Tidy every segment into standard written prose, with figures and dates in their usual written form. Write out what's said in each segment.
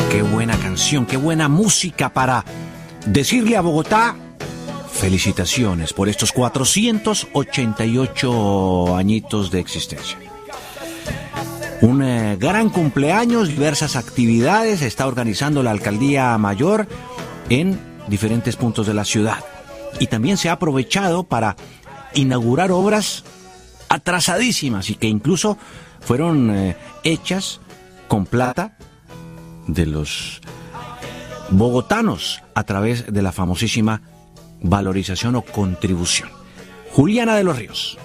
Qué buena canción, qué buena música para decirle a Bogotá felicitaciones por estos 488 añitos de existencia. Un gran cumpleaños, diversas actividades está organizando la Alcaldía Mayor en diferentes puntos de la ciudad. Y también se ha aprovechado para inaugurar obras atrasadísimas y que incluso fueron hechas con plata de los bogotanos a través de la famosísima valorización o contribución. Juliana de los Ríos.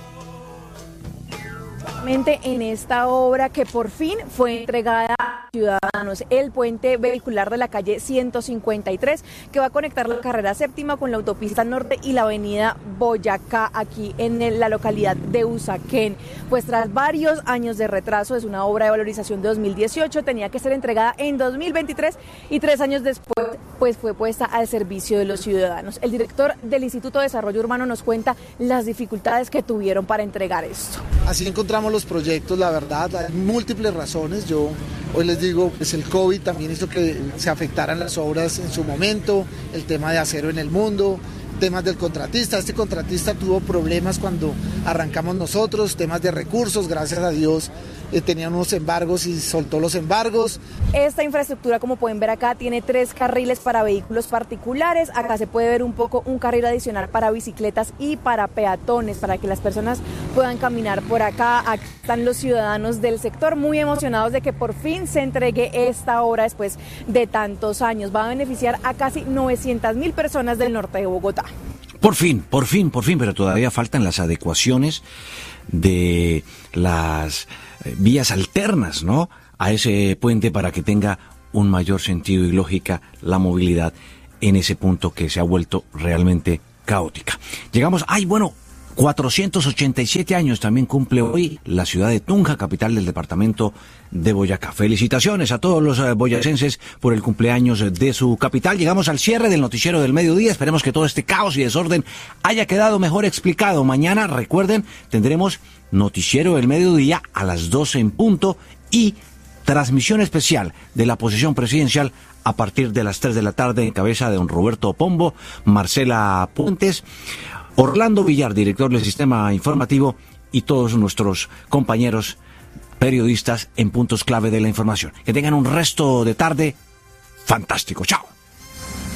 En esta obra que por fin fue entregada a ciudadanos, el puente vehicular de la calle 153, que va a conectar la carrera séptima con la autopista norte y la avenida Boyacá, aquí en la localidad de Usaquén. Pues tras varios años de retraso, es una obra de valorización de 2018, tenía que ser entregada en 2023 y 3 años después pues fue puesta al servicio de los ciudadanos. El director del Instituto de Desarrollo Urbano nos cuenta las dificultades que tuvieron para entregar esto. Así encontramos los proyectos, la verdad, hay múltiples razones. Yo hoy les digo, pues el COVID también hizo que se afectaran las obras en su momento, el tema de acero en el mundo, temas del contratista. Este contratista tuvo problemas cuando arrancamos nosotros, temas de recursos, gracias a Dios tenía unos embargos y soltó los embargos. Esta infraestructura, como pueden ver acá, tiene 3 carriles para vehículos particulares. Acá se puede ver un carril adicional para bicicletas y para peatones, para que las personas puedan caminar por acá. Aquí están los ciudadanos del sector muy emocionados de que por fin se entregue esta obra después de tantos años. Va a beneficiar a casi 900.000 personas del norte de Bogotá. Por fin, pero todavía faltan las adecuaciones de las vías alternas, ¿no?, a ese puente para que tenga un mayor sentido y lógica la movilidad en ese punto que se ha vuelto realmente caótica. Llegamos, 487 años también cumple hoy la ciudad de Tunja, capital del departamento de Boyacá. Felicitaciones a todos los boyacenses por el cumpleaños de su capital. Llegamos al cierre del noticiero del mediodía. Esperemos que todo este caos y desorden haya quedado mejor explicado. Mañana, recuerden, tendremos noticiero del mediodía a las 12 en punto y transmisión especial de la posesión presidencial a partir de las 3 de la tarde en cabeza de don Roberto Pombo, Marcela Puentes, Orlando Villar, director del Sistema Informativo, y todos nuestros compañeros periodistas en puntos clave de la información. Que tengan un resto de tarde fantástico. ¡Chao!